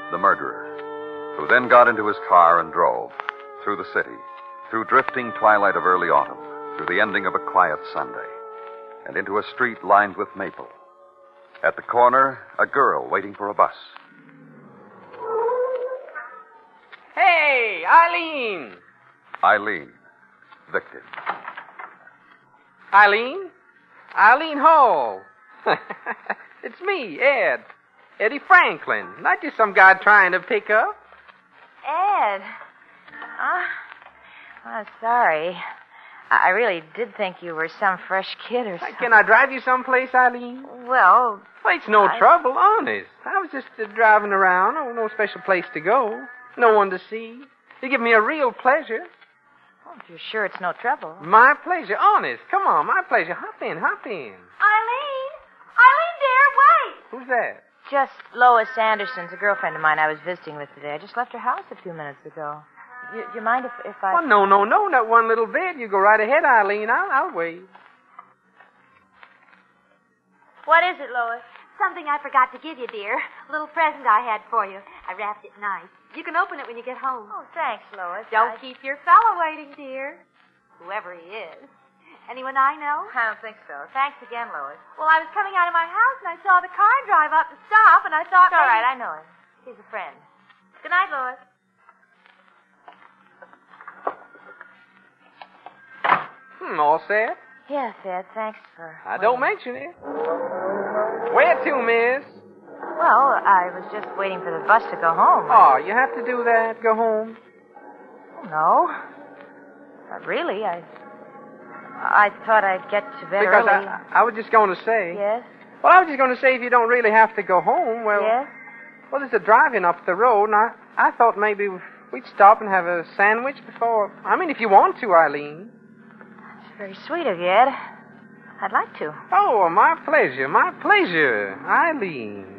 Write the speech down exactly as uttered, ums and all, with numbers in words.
the murderer, who then got into his car and drove through the city, through drifting twilight of early autumn, through the ending of a quiet Sunday, and into a street lined with maple. At the corner, a girl waiting for a bus. Hey, Eileen! Eileen, victim. Eileen? Eileen Hall. It's me, Ed. Eddie Franklin. Not just some guy trying to pick up. Ed. Uh, I'm sorry. I really did think you were some fresh kid or something. Can I drive you someplace, Eileen? Well... Well, it's no I... trouble, honest. I was just uh, driving around. Oh, no special place to go. No one to see. You give me a real pleasure. Oh, if you're sure it's no trouble. My pleasure, honest. Come on, my pleasure. Hop in, hop in. Eileen! Eileen, dear, wait! Who's that? Just Lois Anderson's a girlfriend of mine I was visiting with today. I just left her house a few minutes ago. You, you mind if, if I... Oh, no, no, no, not one little bit. You go right ahead, Eileen. I'll, I'll wait. What is it, Lois? Something I forgot to give you, dear. A little present I had for you. I wrapped it nice. You can open it when you get home. Oh, thanks, Lois. Don't I... keep your fellow waiting, dear. Whoever he is. Anyone I know? I don't think so. Thanks again, Lois. Well, I was coming out of my house and I saw the car drive up to stop, and I thought... It's all maybe... right, I know him. He's a friend. Good night, Lois. Hmm, all set? Yes, Ed, thanks for... I don't mention it. Where to, miss? Well, I was just waiting for the bus to go home. Oh, you have to do that? Go home? No. Not really. I... I thought I'd get to bed Because early. I, I was just going to say... Yes? Well, I was just going to say if you don't really have to go home, well... Yes? Well, there's a drive-in up the road, and I, I thought maybe we'd stop and have a sandwich before... I mean, if you want to, Eileen. That's very sweet of you, Ed. I'd like to. Oh, my pleasure, my pleasure, Eileen.